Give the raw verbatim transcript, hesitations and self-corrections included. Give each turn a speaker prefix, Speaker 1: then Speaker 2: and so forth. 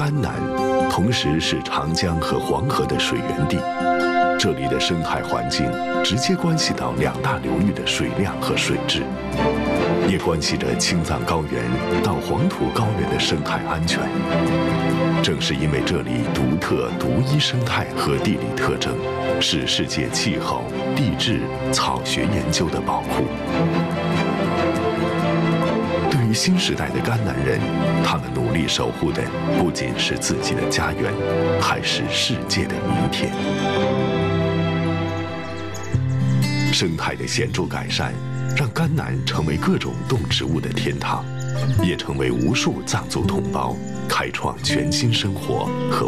Speaker 1: 甘南，同时是长江和黄河的水源地，这里的生态环境直接关系到两大流域的水量和水质，也关系着青藏高原到黄土高原的生态安全。正是因为这里独特独一生态和地理特征，是世界气候、地质、草学研究的宝库。对于新时代的甘南人，他们努力守护的不仅是自己的家园，还是世界的明天。生态的显著改善，让甘南成为各种动植物的天堂，也成为无数藏族同胞开创全新生活和